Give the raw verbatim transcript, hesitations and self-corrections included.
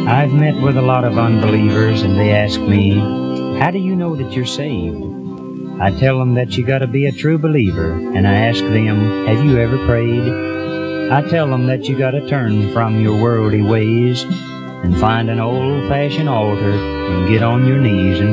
I've met with a lot of unbelievers, and they ask me, how do you know that you're saved? I tell them that you gotta be a true believer, and I ask them, have you ever prayed? I tell them that you gotta turn from your worldly ways and find an old-fashioned altar and get on your knees and